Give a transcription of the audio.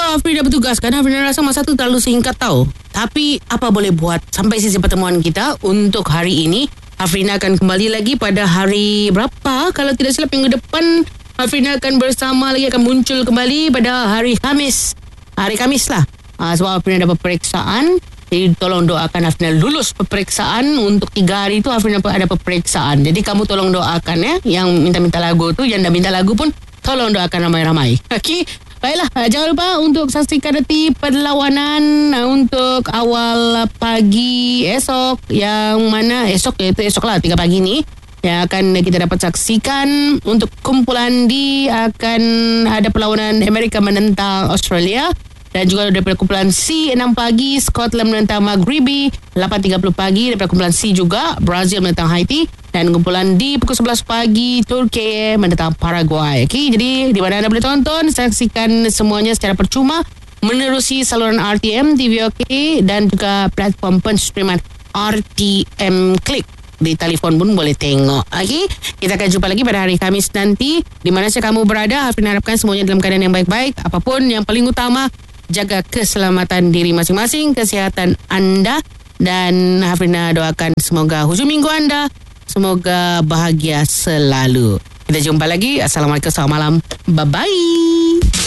Afrina bertugas kan. Afrina rasa masa tu terlalu singkat tau. Tapi apa boleh buat, sampai sisi pertemuan kita untuk hari ini. Afrina akan kembali lagi pada hari berapa? Kalau tidak silap minggu depan Afrina akan bersama lagi, akan muncul kembali pada hari Khamis. Hari Khamis lah. Sebab Afrina dapat peperiksaan. Jadi tolong doakan Afrina lulus peperiksaan. Untuk 3 hari tu Afrina ada peperiksaan. Jadi kamu tolong doakan ya. Yang minta-minta lagu tu, yang dah minta lagu pun tolong doakan ramai-ramai. Okey. Baiklah, jangan lupa untuk saksikan nanti perlawanan untuk awal pagi esok. Yang mana esok, iaitu esok lah 3 pagi ni, yang akan kita dapat saksikan. Untuk kumpulan D akan ada perlawanan Amerika menentang Australia. Dan juga daripada kumpulan C 6 pagi Scotland menentang Maghribi, 8.30 pagi daripada kumpulan C juga Brazil menentang Haiti, dan kumpulan D pukul 11 pagi Turki menentang Paraguay. Okey, jadi di mana anda boleh tonton, saksikan semuanya secara percuma menerusi saluran RTM TV OK dan juga platform penstreaman RTM Klik. Di telefon pun boleh tengok. Okey, kita akan jumpa lagi pada hari Khamis nanti. Di mana saja kamu berada, Afrina harapkan semuanya dalam keadaan yang baik-baik. Apapun, yang paling utama, jaga keselamatan diri masing-masing, kesihatan anda, dan Afrina doakan semoga hujung minggu anda semoga bahagia selalu. Kita jumpa lagi. Assalamualaikum, selamat malam. Bye-bye.